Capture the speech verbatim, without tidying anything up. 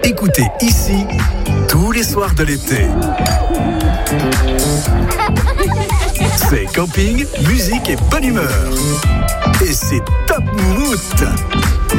Écoutez ici tous les soirs de l'été. C'est camping, musique et bonne humeur. Et c'est Top Mood.